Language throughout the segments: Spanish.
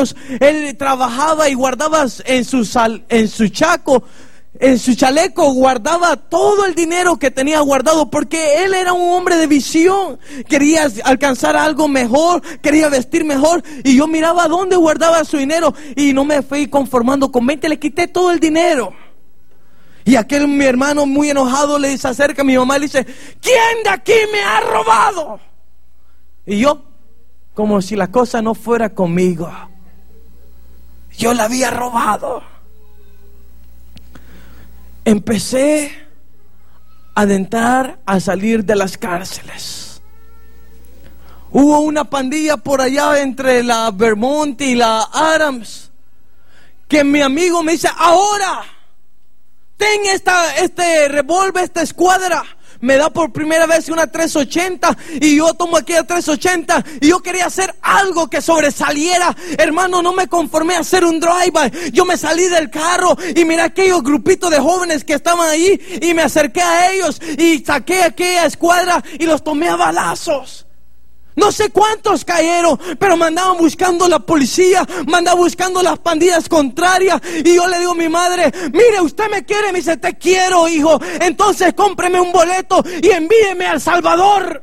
chicos, él trabajaba y guardaba en su chaleco, guardaba todo el dinero que tenía guardado, porque él era un hombre de visión, quería alcanzar algo mejor, quería vestir mejor. Y yo miraba dónde guardaba su dinero y no me fui conformando con 20, le quité todo el dinero. Y mi hermano muy enojado le dice, acerca a mi mamá y le dice: ¿quién de aquí me ha robado? Y yo, como si la cosa no fuera conmigo, yo la había robado. Empecé a adentrar, a salir de las cárceles. Hubo una pandilla por allá entre la Vermont y la Adams, que mi amigo me dice: ahora ten este revólver, esta escuadra. Me da por primera vez una 380 y yo tomo aquella 380 y yo quería hacer algo que sobresaliera. Hermano, no me conformé a hacer un drive-by. Yo me salí del carro y miré aquellos grupitos de jóvenes que estaban ahí y me acerqué a ellos y saqué aquella escuadra y los tomé a balazos. No sé cuántos cayeron, pero me andaban buscando la policía, me andaban buscando las pandillas contrarias. Y yo le digo a mi madre: mire, usted me quiere. Me dice: te quiero, hijo. Entonces cómpreme un boleto y envíeme a El Salvador.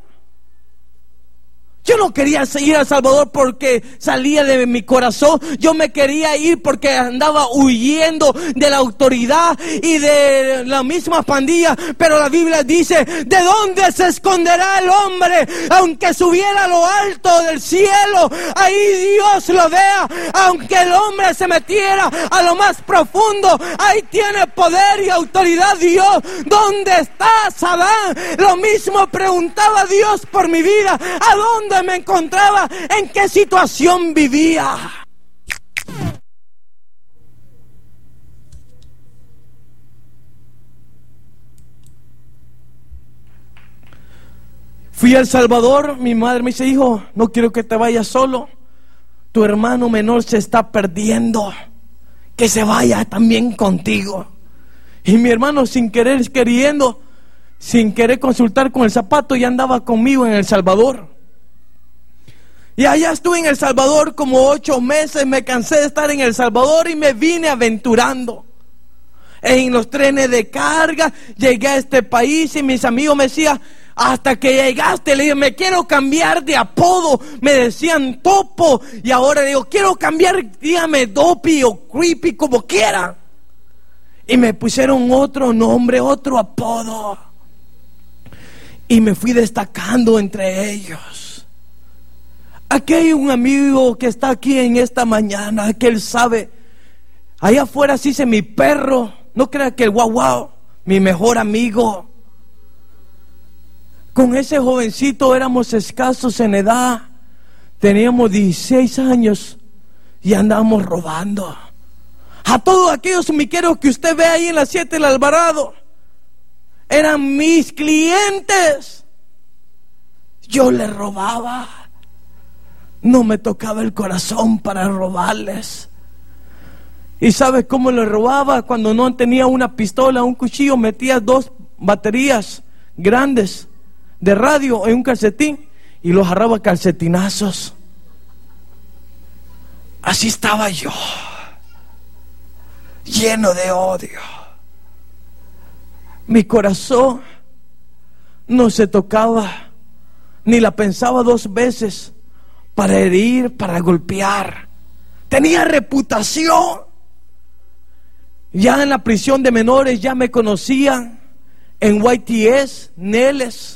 Yo no quería ir a El Salvador porque salía de mi corazón. Yo me quería ir porque andaba huyendo de la autoridad y de la misma pandilla. Pero la Biblia dice: ¿de dónde se esconderá el hombre? Aunque subiera a lo alto del cielo, ahí Dios lo vea. Aunque el hombre se metiera a lo más profundo, ahí tiene poder y autoridad Dios. ¿Dónde estás, Adán? Lo mismo preguntaba Dios por mi vida. ¿A dónde me encontraba? ¿En qué situación vivía? Fui a El Salvador. Mi madre me dice: hijo, no quiero que te vayas solo. Tu hermano menor se está perdiendo. Que se vaya también contigo. Y mi hermano, sin querer queriendo, sin querer consultar con el zapato, ya andaba conmigo en El Salvador. Y allá estuve en El Salvador como 8 meses. Me cansé de estar en El Salvador y me vine aventurando en los trenes de carga. Llegué a este país y mis amigos me decían: hasta que llegaste, le digo, me quiero cambiar de apodo. Me decían Topo y ahora digo, quiero cambiar, dígame Dopey o Creepy, como quieran. Y me pusieron otro nombre, otro apodo, y me fui destacando entre ellos. Aquí hay un amigo que está aquí en esta mañana, que él sabe. Allá afuera se dice mi perro. No crea que el guau guau, mi mejor amigo. Con ese jovencito éramos escasos en edad. Teníamos 16 años y andábamos robando. A todos aquellos miqueros que usted ve ahí en la 7 del Alvarado eran mis clientes. Yo les robaba. No me tocaba el corazón para robarles. ¿Y sabes cómo les robaba? Cuando no tenía una pistola, un cuchillo, metía 2 baterías grandes de radio en un calcetín y los agarraba calcetinazos. Así estaba yo, lleno de odio. Mi corazón no se tocaba, ni la pensaba 2 veces para herir, para golpear. Tenía reputación. Ya en la prisión de menores ya me conocían, en YTS, Neles.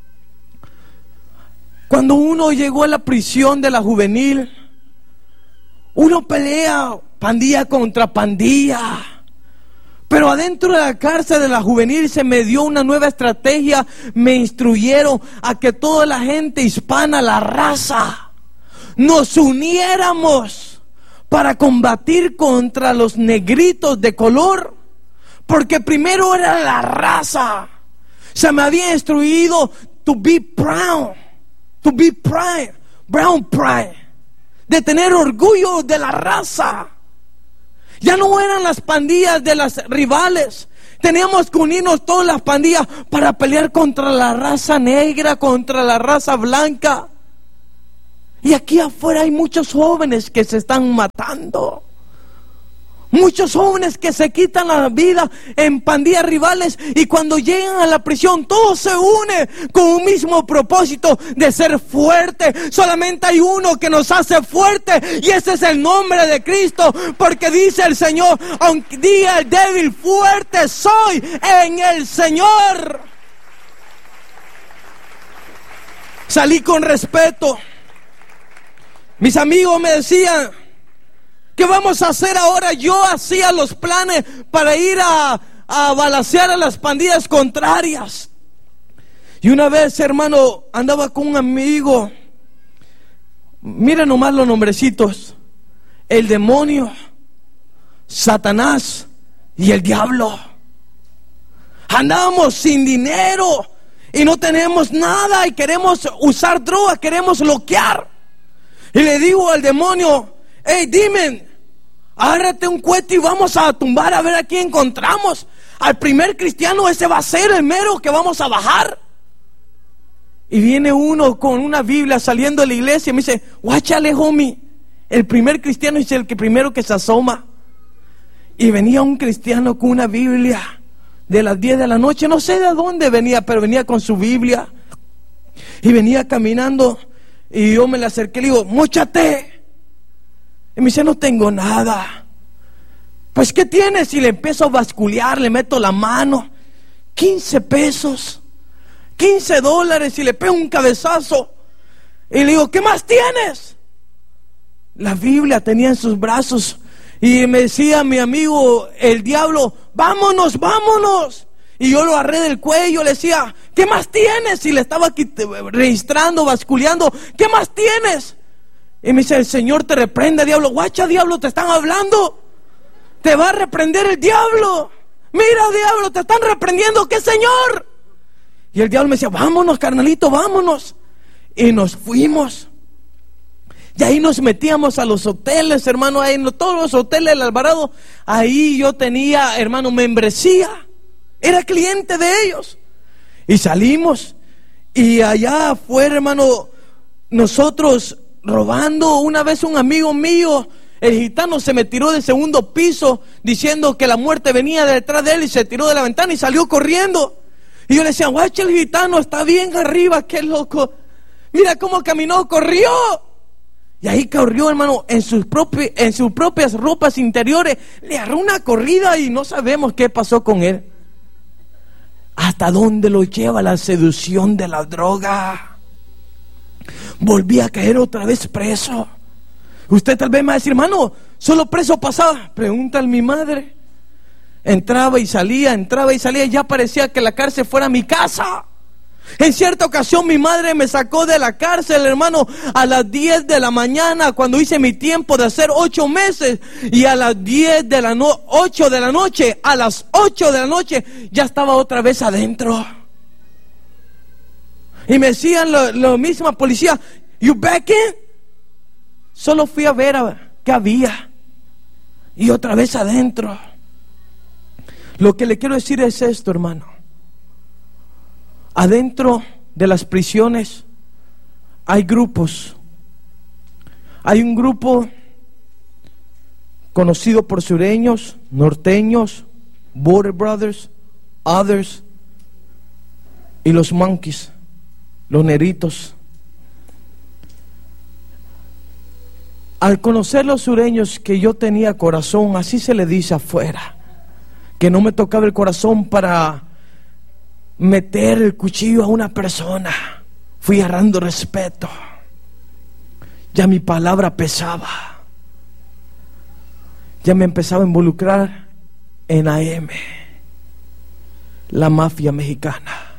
Cuando uno llegó a la prisión de la juvenil, uno pelea pandilla contra pandilla. Pero adentro de la cárcel de la juvenil se me dio una nueva estrategia. Me instruyeron a que toda la gente hispana, la raza, nos uniéramos para combatir contra los negritos de color. Porque primero era la raza. Se me había instruido to be proud. To be pride, brown pride, de tener orgullo de la raza. Ya no eran las pandillas de las rivales. Teníamos que unirnos todas las pandillas para pelear contra la raza negra, contra la raza blanca. Y aquí afuera hay muchos jóvenes que se están matando. Muchos jóvenes que se quitan la vida en pandillas rivales, y cuando llegan a la prisión todos se unen con un mismo propósito de ser fuerte. Solamente hay uno que nos hace fuerte, y ese es el nombre de Cristo, porque dice el Señor: aunque diga el débil, fuerte soy en el Señor. Salí con respeto. Mis amigos me decían: ¿qué vamos a hacer ahora? Yo hacía los planes para ir a balacear a las pandillas contrarias. Y una vez, hermano, andaba con un amigo. Miren nomás los nombrecitos: el demonio, Satanás y el diablo. Andábamos sin dinero y no tenemos nada, y queremos usar droga, queremos loquear. Y le digo al demonio: hey, dime, agárrate un cohete y vamos a tumbar a ver a quién encontramos. Al primer cristiano, ese va a ser el mero que vamos a bajar. Y viene uno con una Biblia saliendo de la iglesia y me dice: guáchale, homie, el primer cristiano es el que primero que se asoma. Y venía un cristiano con una Biblia de las 10 de la noche, no sé de dónde venía, pero venía con su Biblia. Y venía caminando, y yo me le acerqué y le digo: móchate. Y me dice: no tengo nada. Pues, ¿qué tienes? Y le empiezo a basculear, le meto la mano. 15 pesos, $15, y le pego un cabezazo. Y le digo: ¿qué más tienes? La Biblia tenía en sus brazos. Y me decía mi amigo el diablo: vámonos, vámonos. Y yo lo agarré del cuello, le decía: ¿qué más tienes? Y le estaba aquí registrando, basculeando: ¿qué más tienes? Y me dice: el Señor te reprenda, diablo. Guacha, diablo, te están hablando. Te va a reprender el diablo. Mira, diablo, te están reprendiendo. ¿Qué Señor? Y el diablo me decía: vámonos, carnalito, vámonos. Y nos fuimos. Y ahí nos metíamos a los hoteles, hermano. Ahí en todos los hoteles del Alvarado. Ahí yo tenía, hermano, membresía. Era cliente de ellos. Y salimos. Y allá afuera, hermano, nosotros robando. Una vez un amigo mío, el gitano, se me tiró del segundo piso diciendo que la muerte venía detrás de él, y se tiró de la ventana y salió corriendo. Y yo le decía: guacha, el gitano está bien arriba, qué loco. Mira cómo caminó, corrió. Y ahí corrió, hermano, en sus propias ropas interiores. Le agarró una corrida y no sabemos qué pasó con él. ¿Hasta dónde lo lleva la seducción de la droga? Volví a caer otra vez preso. Usted tal vez me va a decir: hermano, solo preso pasaba. Pregúntale a mi madre. Entraba y salía, ya parecía que la cárcel fuera mi casa. En cierta ocasión mi madre me sacó de la cárcel, hermano, a las 10 de la mañana, cuando hice mi tiempo de hacer 8 meses. Y a las 8 de la noche, a las 8 de la noche, ya estaba otra vez adentro. Y me decían la misma policía: you back in? Solo fui a ver qué había. Y otra vez adentro. Lo que le quiero decir es esto, hermano. Adentro de las prisiones hay grupos. Hay un grupo conocido por sureños, norteños, Border Brothers, Others, y los monkeys, los negritos. Al conocer los sureños que yo tenía corazón, así se le dice afuera, que no me tocaba el corazón para meter el cuchillo a una persona, fui agarrando respeto. Ya mi palabra pesaba. Ya me empezaba a involucrar en AM, la mafia mexicana.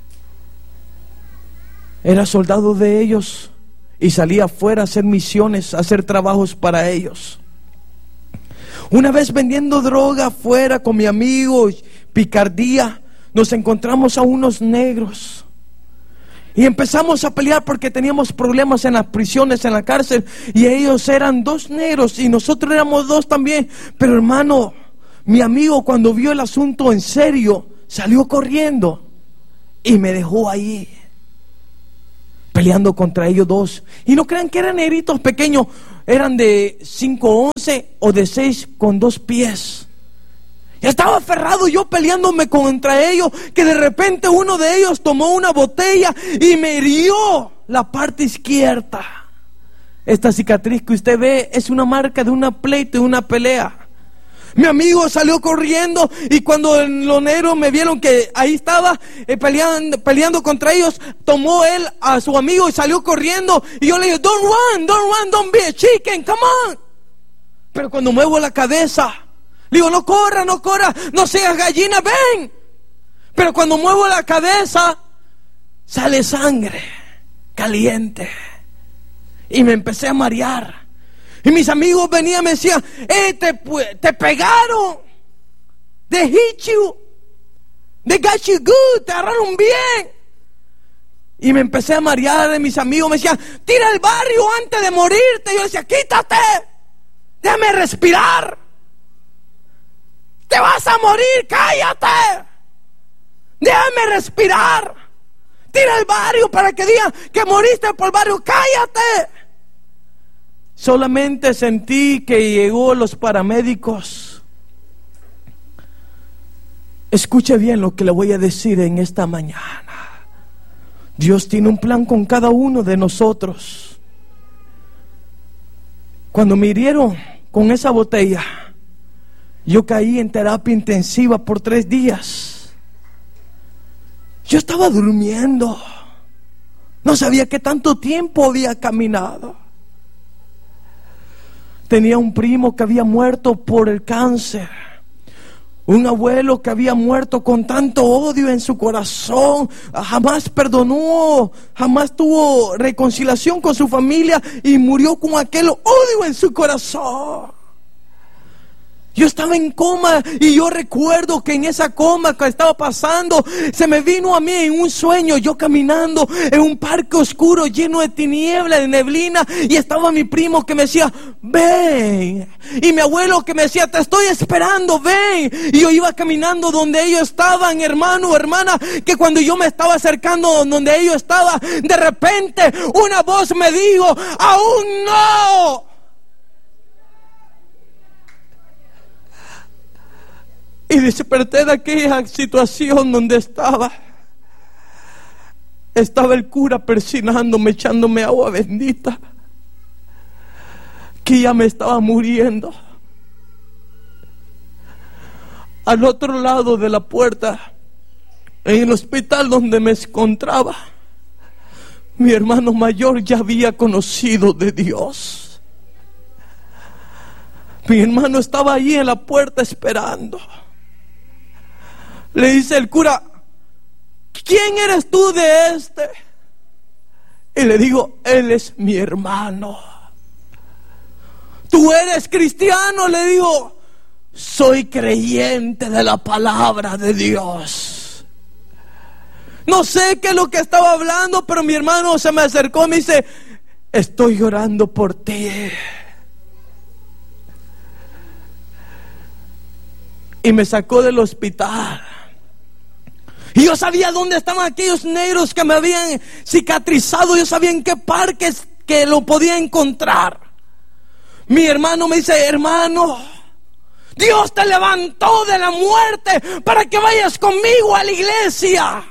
Era soldado de ellos y salía afuera a hacer misiones, a hacer trabajos para ellos. Una vez vendiendo droga afuera con mi amigo, picardía, nos encontramos a unos negros y empezamos a pelear porque teníamos problemas en las prisiones, en la cárcel, y ellos eran 2 negros y nosotros éramos 2 también. Pero hermano, mi amigo, cuando vio el asunto en serio, salió corriendo y me dejó ahí. peleando contra ellos dos. Y no crean que eran negritos pequeños, eran de 5'11" o de 6 con 2 pies. Ya estaba aferrado yo peleándome contra ellos, que de repente uno de ellos tomó una botella y me hirió la parte izquierda. Esta cicatriz que usted ve es una marca de una pleito, de una pelea. Mi amigo salió corriendo y cuando los negros me vieron que ahí estaba peleando contra ellos, tomó él a su amigo y salió corriendo. Y yo le dije, don't run, don't be a chicken, come on. Pero cuando muevo la cabeza, le digo, no corra, no seas gallina, ven. Pero cuando muevo la cabeza, sale sangre caliente. Y me empecé a marear. Y mis amigos venían y me decían, te pegaron. They hit you. They got you good. Te agarraron bien. Y me empecé a marear. Y mis amigos me decían, tira el barrio antes de morirte. Y yo decía, quítate. Déjame respirar. Te vas a morir, cállate. Déjame respirar. Tira el barrio para que digan que moriste por el barrio, cállate. Solamente sentí que llegó los paramédicos. Escuche bien lo que le voy a decir en esta mañana. Dios tiene un plan con cada uno de nosotros. Cuando me hirieron con esa botella, yo caí en terapia intensiva por 3 días. Yo estaba durmiendo. No sabía qué tanto tiempo había caminado. Tenía un primo que había muerto por el cáncer. Un abuelo que había muerto con tanto odio en su corazón. Jamás perdonó, jamás tuvo reconciliación con su familia y murió con aquel odio en su corazón. Yo estaba en coma y yo recuerdo que en esa coma que estaba pasando, se me vino a mí en un sueño, yo caminando en un parque oscuro lleno de tiniebla, de neblina, y estaba mi primo que me decía, ven, y mi abuelo que me decía, te estoy esperando, ven, y yo iba caminando donde ellos estaban, hermano o hermana, que cuando yo me estaba acercando donde ellos estaban, de repente una voz me dijo, aún no. Y desperté de aquella situación donde estaba. Estaba el cura persinándome, echándome agua bendita, que ya me estaba muriendo. Al otro lado de la puerta, en el hospital donde me encontraba, mi hermano mayor ya había conocido de Dios. Mi hermano estaba allí en la puerta esperando. Le dice el cura, ¿quién eres tú de este? Y le digo, él es mi hermano. ¿Tú eres cristiano? Le digo, soy creyente de la palabra de Dios. No sé qué es lo que estaba hablando, pero mi hermano se me acercó y me dice, estoy llorando por ti. Y me sacó del hospital. Y yo sabía dónde estaban aquellos negros que me habían cicatrizado. Yo sabía en qué parques que lo podía encontrar. Mi hermano me dice, hermano, Dios te levantó de la muerte para que vayas conmigo a la iglesia.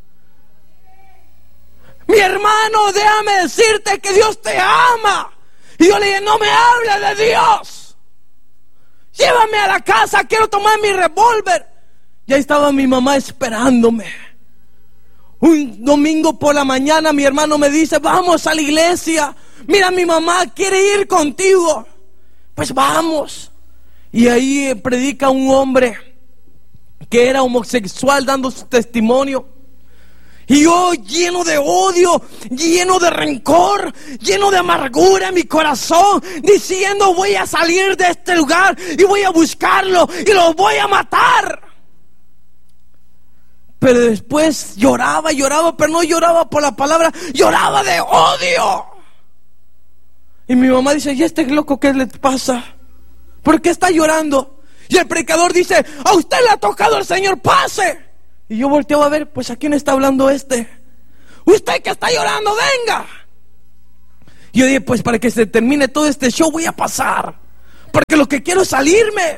Mi hermano, déjame decirte que Dios te ama. Y yo le dije, no me hables de Dios. Llévame a la casa, quiero tomar mi revólver. Ya estaba mi mamá esperándome. Un domingo por la mañana mi hermano me dice, vamos a la iglesia. Mira, mi mamá quiere ir contigo. Pues vamos. Y ahí predica un hombre que era homosexual dando su testimonio. Y yo lleno de odio, lleno de rencor, lleno de amargura en mi corazón, diciendo, voy a salir de este lugar y voy a buscarlo y lo voy a matar. Pero después lloraba, pero no lloraba por la palabra, lloraba de odio. Y mi mamá dice, ¿y este loco qué le pasa? ¿Por qué está llorando? Y el predicador dice, a usted le ha tocado el Señor, pase. Y yo volteo a ver, pues ¿a quién está hablando este? usted que está llorando, venga. Y yo dije, pues para que se termine todo este show voy a pasar, porque lo que quiero es salirme.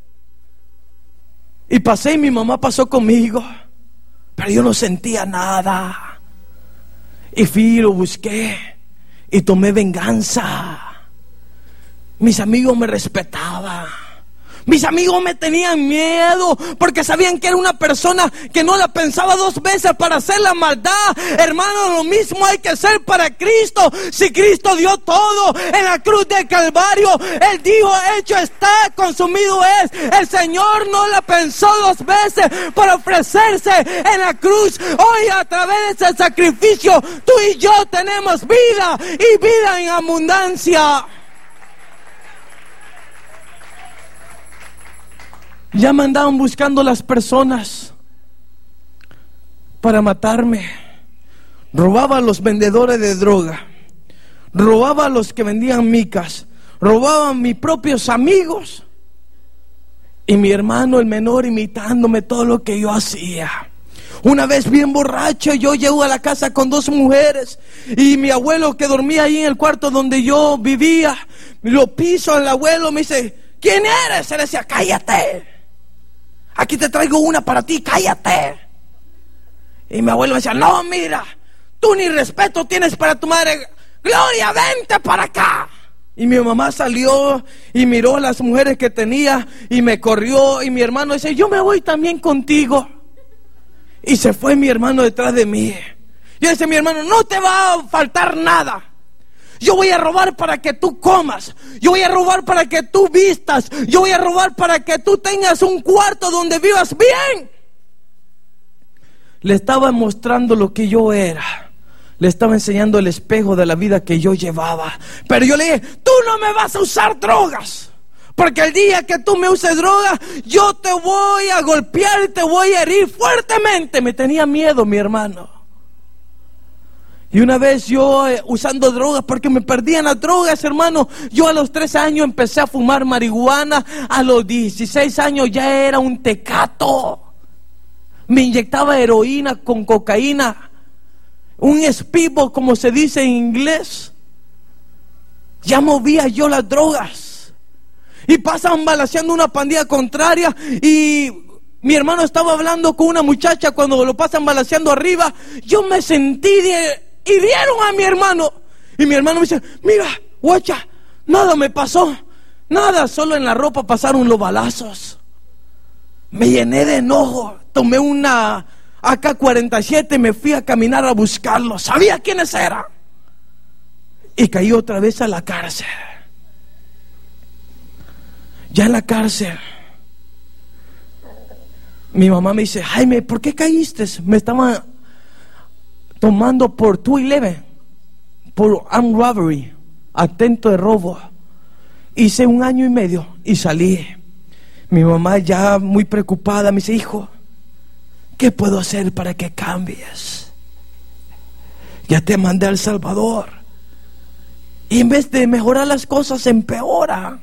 Y pasé y mi mamá pasó conmigo, pero yo no sentía nada. Y fui y lo busqué y tomé venganza. Mis amigos me respetaban. Mis amigos me tenían miedo porque sabían que era una persona que no la pensaba dos veces para hacer la maldad. Hermano, lo mismo hay que hacer para Cristo. Si Cristo dio todo en la cruz del Calvario, Él dijo, hecho está, consumido es. El Señor no la pensó dos veces para ofrecerse en la cruz. Hoy, a través de ese sacrificio, tú y yo tenemos vida y vida en abundancia. Ya me andaban buscando las personas para matarme. Robaba a los vendedores de droga, robaba a los que vendían micas, robaba a mis propios amigos y mi hermano el menor imitándome todo lo que yo hacía. Una vez bien borracho, yo llego a la casa con 2 mujeres y mi abuelo que dormía ahí en el cuarto donde yo vivía, lo piso al abuelo, me dice, ¿quién eres? Él decía, cállate. Aquí te traigo una para ti, cállate. Y mi abuelo me decía, no, mira, tú ni respeto tienes para tu madre. Gloria, vente para acá. Y mi mamá salió y miró a las mujeres que tenía y me corrió. Y mi hermano dice, yo me voy también contigo. Y se fue mi hermano detrás de mí. Yo decía, mi hermano, no te va a faltar nada. Yo voy a robar para que tú comas. Yo voy a robar para que tú vistas. Yo voy a robar para que tú tengas un cuarto donde vivas bien. Le estaba mostrando lo que yo era. Le estaba enseñando el espejo de la vida que yo llevaba. Pero yo le dije, tú no me vas a usar drogas, porque el día que tú me uses drogas, yo te voy a golpear y te voy a herir fuertemente. Me tenía miedo mi hermano. Y una vez yo usando drogas, porque me perdían las drogas, hermano. Yo a los 13 años empecé a fumar marihuana. A los 16 años ya era un tecato. Me inyectaba heroína con cocaína. Un speedball, como se dice en inglés. Ya movía yo las drogas. Y pasaban balaceando una pandilla contraria. Y mi hermano estaba hablando con una muchacha cuando lo pasan balaceando arriba. Yo me sentí hirieron a mi hermano. Y mi hermano me dice, mira, guacha, nada me pasó. Nada, solo en la ropa pasaron los balazos. Me llené de enojo. Tomé una AK-47 y me fui a caminar a buscarlos. Sabía quiénes eran. Y caí otra vez a la cárcel. Ya en la cárcel, mi mamá me dice, Jaime, ¿por qué caíste? Me estaban tomando por 211, por armed robbery, atento de robo. Hice 1 año y medio y salí. Mi mamá ya muy preocupada me dice, hijo, ¿qué puedo hacer para que cambies? Ya te mandé a El Salvador y en vez de mejorar las cosas empeora.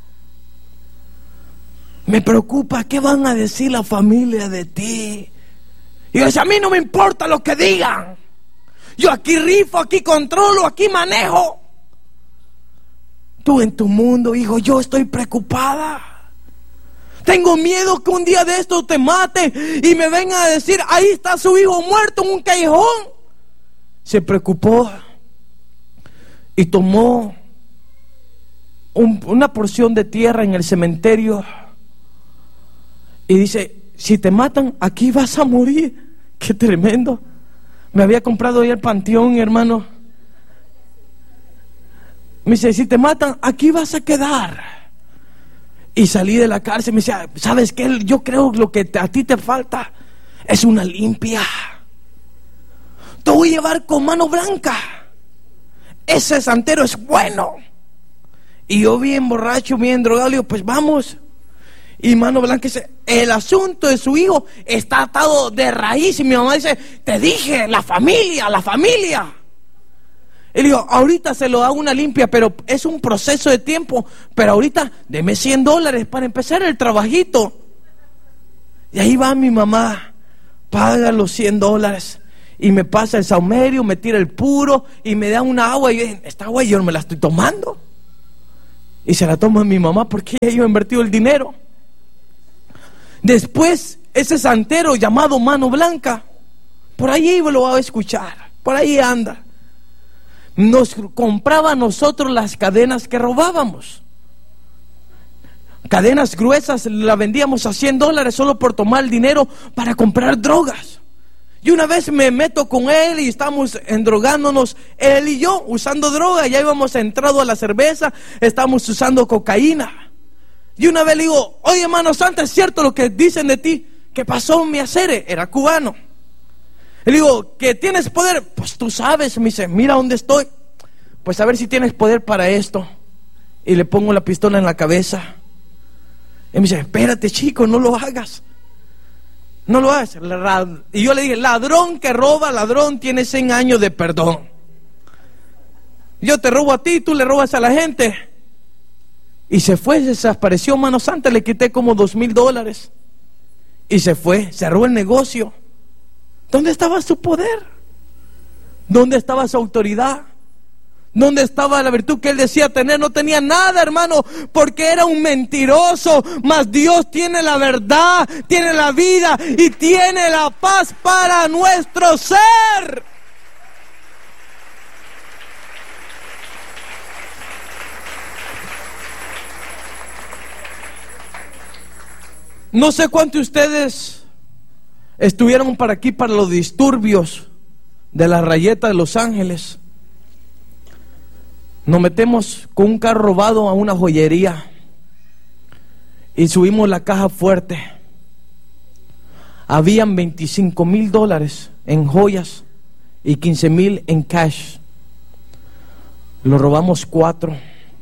Me preocupa, ¿qué van a decir la familia de ti? Y yo decía, a mí no me importa lo que digan. Yo aquí rifo, aquí controlo, aquí manejo. Tú en tu mundo, hijo, yo estoy preocupada. Tengo miedo que un día de esto te mate y me vengan a decir, ahí está su hijo muerto en un callejón. Se preocupó y tomó una porción de tierra en el cementerio y dice, si te matan, aquí vas a morir. Qué tremendo. Me había comprado ya el panteón, hermano. Me dice, si te matan, aquí vas a quedar. Y salí de la cárcel. Me decía, ¿sabes qué? Yo creo que lo que a ti te falta es una limpia. Te voy a llevar con mano blanca. Ese santero es bueno. Y yo bien borracho, bien drogado, le digo, pues vamos. Y mano blanca dice, el asunto de su hijo está atado de raíz. Y mi mamá dice, te dije, la familia. Y le digo, ahorita se lo hago una limpia, pero es un proceso de tiempo. Pero ahorita deme $100 para empezar el trabajito. Y ahí va mi mamá, paga los $100. y me pasa el saumerio, me tira el puro y me da una agua, y esta agua yo no me la estoy tomando. Y se la toma mi mamá porque ella ha invertido el dinero. Después, ese santero llamado Mano Blanca, por ahí lo va a escuchar, por ahí anda, nos compraba a nosotros las cadenas que robábamos. Cadenas gruesas, las vendíamos a $100 solo por tomar el dinero para comprar drogas. Y una vez me meto con él y estamos endrogándonos, él y yo, usando droga. Ya íbamos entrado a la cerveza, estábamos usando cocaína. Y una vez le digo: oye, hermano Santa, ¿es cierto lo que dicen de ti? ¿Qué pasó, mi acere? Era cubano. Le digo: ¿que tienes poder? Pues tú sabes. Me dice: mira dónde estoy. Pues a ver si tienes poder para esto. Y le pongo la pistola en la cabeza. Y me dice: espérate, chico, no lo hagas. No lo hagas. Y yo le dije: ladrón que roba, ladrón tiene 100 años de perdón. Yo te robo a ti, tú le robas a la gente. Y se fue, se desapareció, mano santa. Le quité como $2,000 y se fue, cerró el negocio. ¿Dónde estaba su poder? ¿Dónde estaba su autoridad? ¿Dónde estaba la virtud que él decía tener? No tenía nada, hermano, porque era un mentiroso. Mas Dios tiene la verdad, tiene la vida y tiene la paz para nuestro ser. No sé cuántos de ustedes estuvieron para aquí para los disturbios de la rayeta de Los Ángeles. Nos metemos con un carro robado a una joyería y subimos la caja fuerte. Habían $25,000 en joyas y $15,000 en cash. Lo robamos 4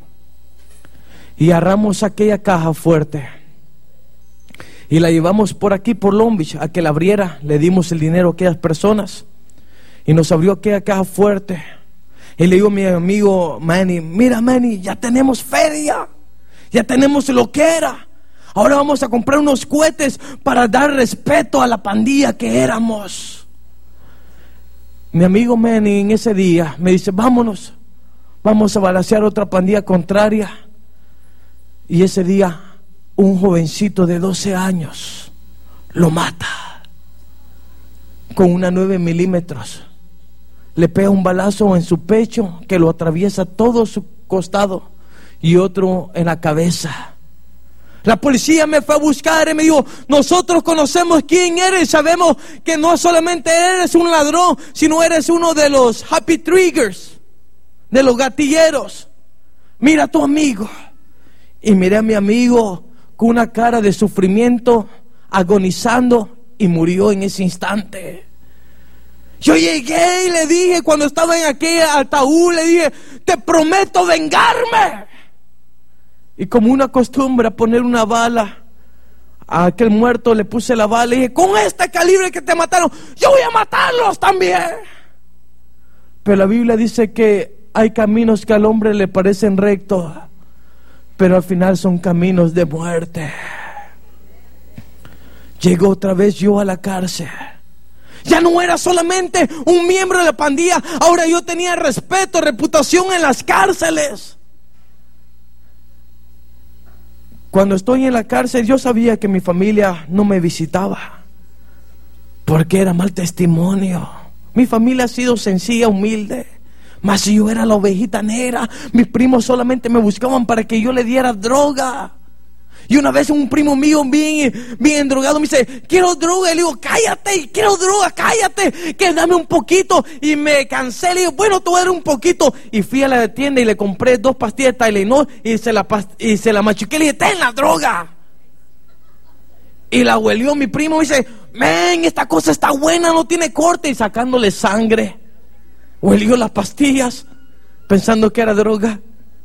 y agarramos aquella caja fuerte y la llevamos por aquí, por Long Beach, a que la abriera. Le dimos el dinero a aquellas personas y nos abrió aquella caja fuerte. Y le digo a mi amigo Manny: mira, Manny, ya tenemos feria, ya tenemos lo que era. Ahora vamos a comprar unos cohetes para dar respeto a la pandilla que éramos. Mi amigo Manny en ese día me dice: vámonos, vamos a balacear otra pandilla contraria. Y ese día un jovencito de 12 años lo mata con una 9 milímetros. Le pega un balazo en su pecho que lo atraviesa todo su costado y otro en la cabeza. La policía me fue a buscar y me dijo: nosotros conocemos quién eres, sabemos que no solamente eres un ladrón, sino eres uno de los happy triggers, de los gatilleros. Mira a tu amigo. Y miré a mi amigo con una cara de sufrimiento, agonizando, y murió en ese instante. Yo llegué y le dije, cuando estaba en aquel ataúd, le dije: te prometo vengarme. Y como una costumbre, a poner una bala a aquel muerto, le puse la bala y dije: con este calibre que te mataron, yo voy a matarlos también. Pero la Biblia dice que hay caminos que al hombre le parecen rectos, pero al final son caminos de muerte. Llegó otra vez yo a la cárcel. Ya no era solamente un miembro de la pandilla, ahora yo tenía respeto, reputación en las cárceles. Cuando estoy en la cárcel, yo sabía que mi familia no me visitaba porque era mal testimonio. Mi familia ha sido sencilla, humilde, mas si yo era la ovejita negra, mis primos solamente me buscaban para que yo le diera droga. Y una vez un primo mío bien drogado me dice: quiero droga. Y le digo: cállate, quiero droga, cállate, que dame un poquito. Y me cansé, le digo: bueno, te voy a dar un poquito. Y fui a la tienda y le compré 2 pastillas de Tylenol y se la machuqué. Le dije: ten la droga. Y la huelió mi primo y dice: men, esta cosa está buena, no tiene corte. Y sacándole sangre, huelió las pastillas pensando que era droga.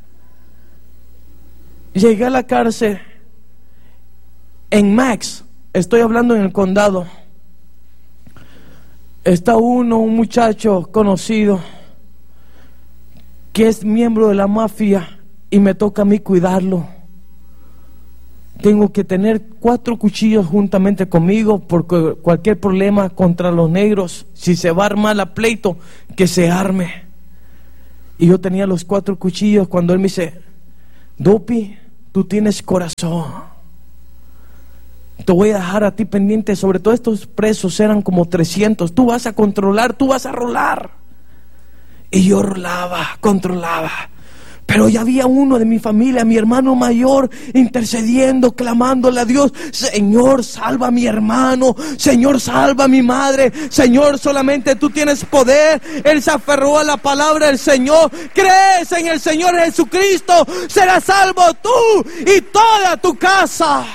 Llegué a la cárcel en Max, estoy hablando en el condado. Está un muchacho conocido que es miembro de la mafia y me toca a mí cuidarlo. tengo que tener 4 cuchillos juntamente conmigo por cualquier problema contra los negros. Si se va a armar la pleito, que se arme. Y yo tenía los 4 cuchillos cuando él me dice: Dopi, tú tienes corazón, te voy a dejar a ti pendiente sobre todo estos presos, eran como 300, tú vas a controlar, tú vas a rolar. Y yo rolaba, controlaba. Pero ya había uno de mi familia, mi hermano mayor, intercediendo, clamándole a Dios: Señor, salva a mi hermano, Señor, salva a mi madre, Señor, solamente tú tienes poder. Él se aferró a la palabra del Señor. Crees en el Señor Jesucristo, serás salvo tú y toda tu casa.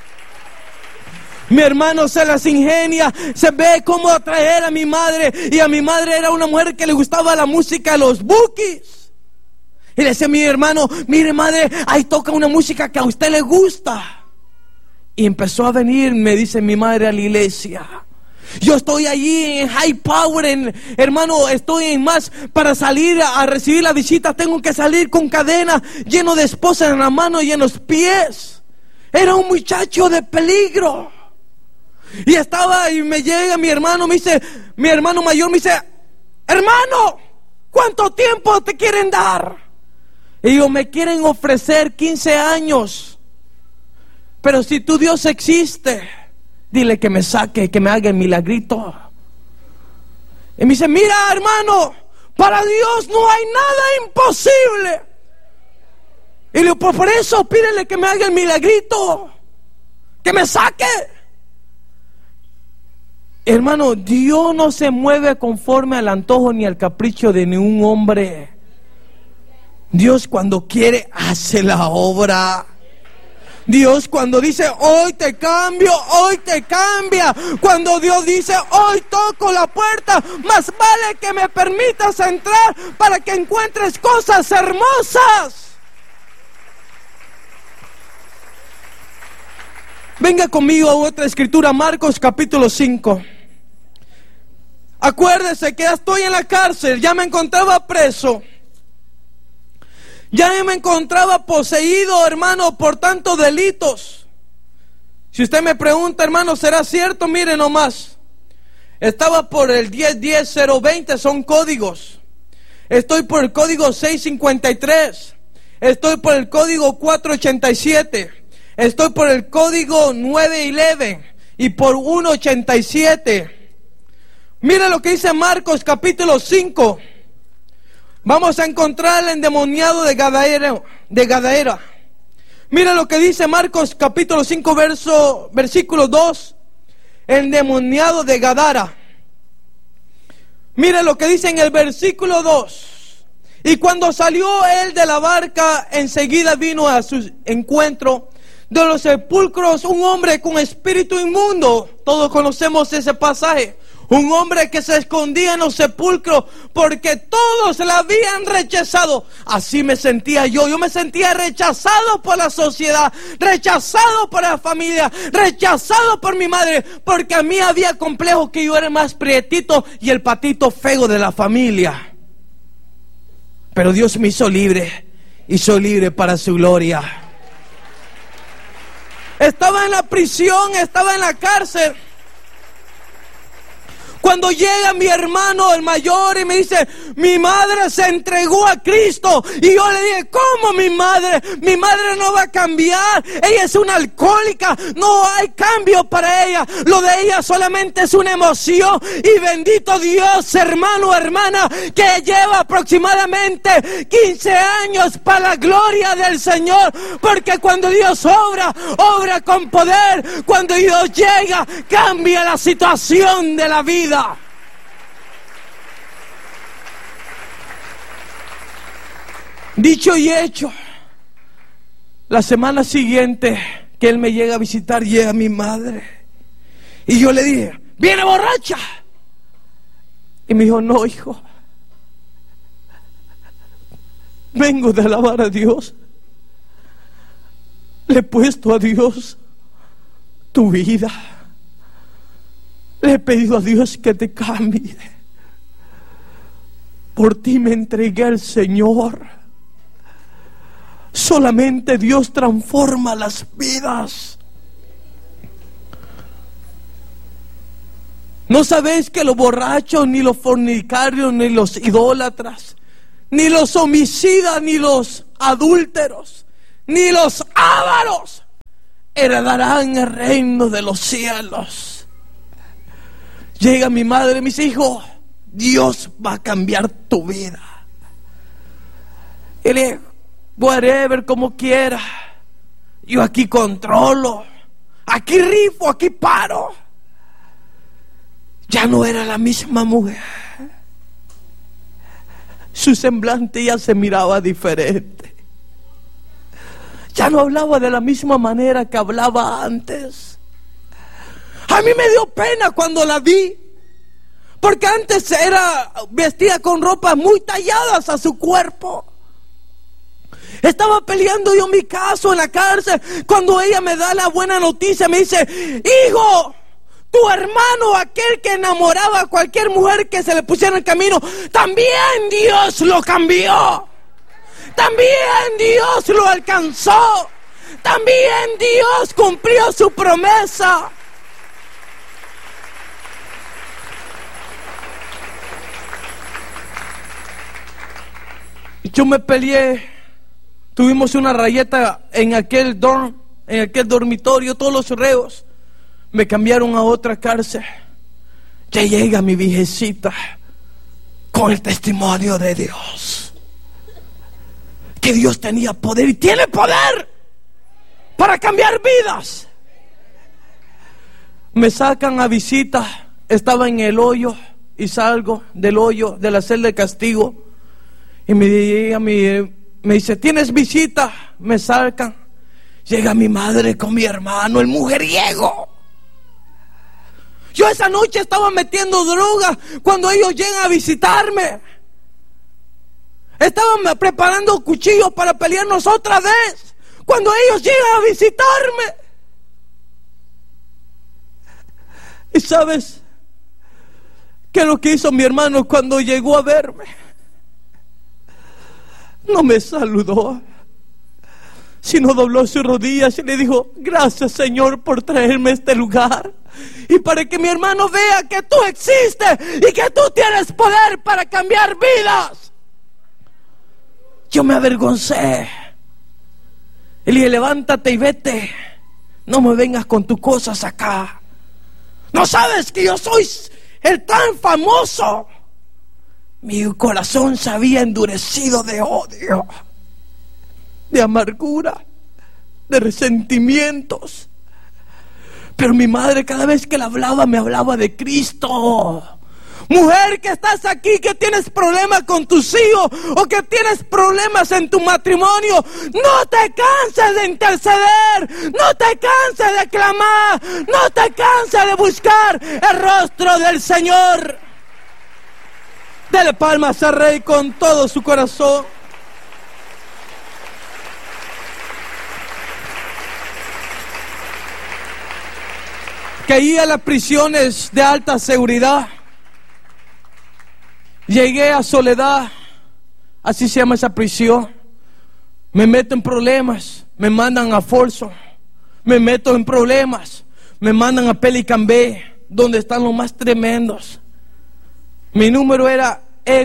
Mi hermano se las ingenia, se ve cómo atraer a mi madre. Y a mi madre era una mujer que le gustaba la música de los Bukis. Y le decía a mi hermano: mire madre, ahí toca una música que a usted le gusta. Y empezó a venir, me dice mi madre, a la iglesia. Yo estoy allí en High Power, hermano, estoy en más. Para salir a recibir la visita tengo que salir con cadena, lleno de esposas en la mano y en los pies. Era un muchacho de peligro. Y estaba, y me llega mi hermano, me dice, mi hermano mayor me dice: hermano, ¿cuánto tiempo te quieren dar? Y digo: me quieren ofrecer 15 años. Pero si tu Dios existe, dile que me saque, que me haga el milagrito. Y me dice: mira hermano, para Dios no hay nada imposible. Y le digo: pues por eso pídele que me haga el milagrito, que me saque. Hermano, Dios no se mueve conforme al antojo ni al capricho de ningún hombre. Dios cuando quiere hace la obra. Dios cuando dice: hoy te cambio, hoy te cambia. Cuando Dios dice: hoy toco la puerta, más vale que me permitas entrar para que encuentres cosas hermosas. Venga conmigo a otra escritura, Marcos capítulo 5. Acuérdese que ya estoy en la cárcel, ya me encontraba preso. Ya me encontraba poseído, hermano, por tantos delitos. Si usted me pregunta, hermano, ¿será cierto? Mire nomás. Estaba por el 10-10-020, son códigos. Estoy por el código 653. Estoy por el código 487. Estoy por el código 911 y por 187. Mire lo que dice Marcos capítulo 5. Vamos a encontrar el endemoniado de Gadara. Mira lo que dice Marcos capítulo 5 versículo 2. El endemoniado de Gadara. Mira lo que dice en el versículo 2. Y cuando salió él de la barca, enseguida vino a su encuentro de los sepulcros un hombre con espíritu inmundo. Todos conocemos ese pasaje. Un hombre que se escondía en los sepulcros porque todos la habían rechazado. Así me sentía yo. Yo me sentía rechazado por la sociedad, rechazado por la familia, rechazado por mi madre, porque a mí había complejo que yo era más prietito y el patito feo de la familia. Pero Dios me hizo libre y soy libre para su gloria. Estaba en la prisión, estaba en la cárcel. Cuando llega mi hermano, el mayor, y me dice: mi madre se entregó a Cristo. Y yo le dije: ¿cómo mi madre? Mi madre no va a cambiar. Ella es una alcohólica. No hay cambio para ella. Lo de ella solamente es una emoción. Y bendito Dios, hermano, hermana, que lleva aproximadamente 15 años para la gloria del Señor. Porque cuando Dios obra, obra con poder. Cuando Dios llega, cambia la situación de la vida. Dicho y hecho, la semana siguiente que él me llega a visitar, llega mi madre. Y yo le dije: ¿viene borracha? Y me dijo: no, hijo, vengo de alabar a Dios. Le he puesto a Dios tu vida. Le he pedido a Dios que te cambie. Por ti me entregué al Señor. Solamente Dios transforma las vidas. ¿No sabéis que los borrachos, ni los fornicarios, ni los idólatras, ni los homicidas, ni los adúlteros, ni los ávaros heredarán el reino de los cielos? Llega mi madre y me dice: hijo, Dios va a cambiar tu vida. Y le digo: whatever, como quiera. Yo aquí controlo, aquí rifo, aquí paro. Ya no era la misma mujer. Su semblante ya se miraba diferente. Ya no hablaba de la misma manera que hablaba antes. A mí me dio pena cuando la vi, porque antes era vestida con ropas muy talladas a su cuerpo. Estaba peleando yo mi caso en la cárcel, cuando ella me da la buena noticia. Me dice: hijo, tu hermano, aquel que enamoraba a cualquier mujer que se le pusiera en el camino, también Dios lo cambió. También Dios lo alcanzó. También Dios cumplió su promesa. Yo me peleé. Tuvimos una rayeta en aquel dormitorio, todos los reos. Me cambiaron a otra cárcel. Ya llega mi viejecita con el testimonio de Dios, que Dios tenía poder y tiene poder para cambiar vidas. Me sacan a visita. Estaba en el hoyo y salgo del hoyo, de la celda de castigo, y me dice: ¿tienes visita? Me sacan. Llega mi madre con mi hermano, el mujeriego. Yo esa noche estaba metiendo droga cuando ellos llegan a visitarme. Estaban preparando cuchillos para pelearnos otra vez cuando ellos llegan a visitarme. ¿Y sabes qué es lo que hizo mi hermano cuando llegó a verme? No me saludó, sino dobló sus rodillas y le dijo: gracias, Señor, por traerme a este lugar, y para que mi hermano vea que tú existes y que tú tienes poder para cambiar vidas. Yo me avergoncé y le dije: levántate y vete, no me vengas con tus cosas acá. ¿No sabes que yo soy el tan famoso? Mi corazón se había endurecido de odio, de amargura, de resentimientos. Pero mi madre, cada vez que le hablaba, me hablaba de Cristo. Mujer que estás aquí, que tienes problemas con tus hijos, o que tienes problemas en tu matrimonio, no te canses de interceder, no te canses de clamar, no te canses de buscar el rostro del Señor. Dele palmas al Rey con todo su corazón. Caí a las prisiones de alta seguridad. Llegué a Soledad, así se llama esa prisión. Me meto en problemas, me mandan a Folsom. Me meto en problemas, me mandan a Pelican Bay, donde están los más tremendos. Mi número era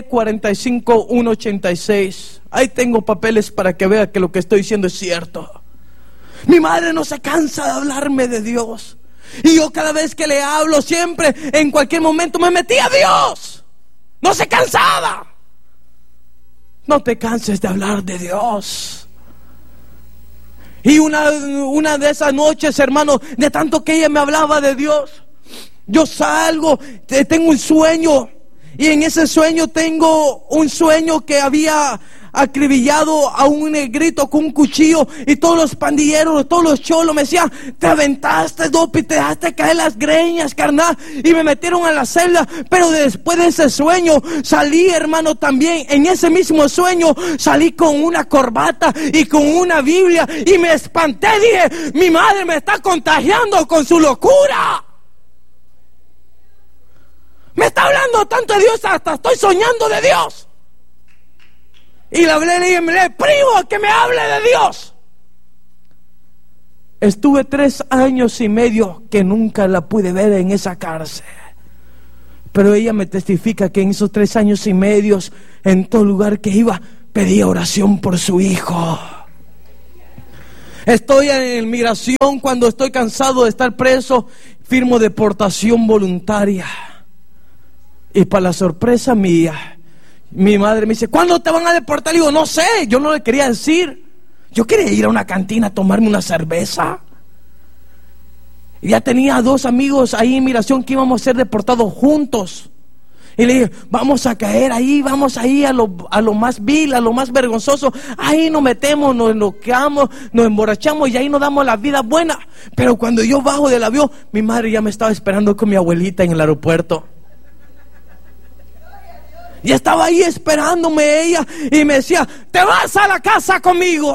E45186. Ahí tengo papeles para que vea que lo que estoy diciendo es cierto. Mi madre no se cansa de hablarme de Dios, y yo cada vez que le hablo, siempre, en cualquier momento, me metía a Dios. No se cansaba. No te canses de hablar de Dios. Y una de esas noches, hermano, de tanto que ella me hablaba de Dios, yo salgo, tengo un sueño, y en ese sueño tengo un sueño que había acribillado a un negrito con un cuchillo, y todos los pandilleros, todos los cholos me decían: te aventaste, Dopi, te dejaste caer las greñas, carnal, y me metieron a la celda. Pero después de ese sueño salí, hermano, también en ese mismo sueño salí con una corbata y con una Biblia, y me espanté. Dije: mi madre me está contagiando con su locura. Me está hablando tanto de Dios, hasta estoy soñando de Dios. Y le hablé, le dije, primo, que me hable de Dios. Estuve 3 años y medio que nunca la pude ver en esa cárcel. Pero ella me testifica que en esos 3 años y medio, en todo lugar que iba, pedía oración por su hijo. Estoy en migración, cuando estoy cansado de estar preso, firmo deportación voluntaria. Y para la sorpresa mía, mi madre me dice, ¿cuándo te van a deportar? Le digo, no sé, yo no le quería decir. Yo quería ir a una cantina a tomarme una cerveza. Y ya tenía 2 amigos ahí en migración que íbamos a ser deportados juntos. Y le dije, vamos a caer ahí, vamos ahí a lo más vil, a lo más vergonzoso. Ahí nos metemos, nos enloqueamos, nos emborrachamos y ahí nos damos la vida buena. Pero cuando yo bajo del avión, mi madre ya me estaba esperando con mi abuelita en el aeropuerto. Y estaba ahí esperándome ella y me decía, te vas a la casa conmigo.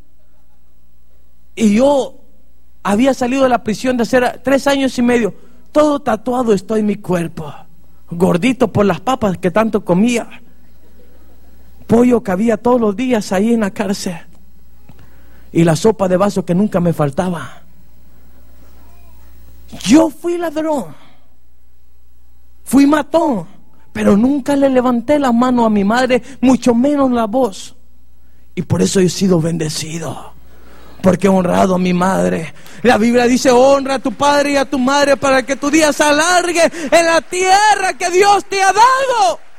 Y yo había salido de la prisión de hacer 3 años y medio. Todo tatuado estoy en mi cuerpo. Gordito por las papas que tanto comía. Pollo que había todos los días ahí en la cárcel. Y la sopa de vaso que nunca me faltaba. Yo fui ladrón. Fui matón. Pero nunca le levanté la mano a mi madre, mucho menos la voz. Y por eso he sido bendecido. Porque he honrado a mi madre. La Biblia dice, honra a tu padre y a tu madre para que tu día se alargue en la tierra que Dios te ha dado.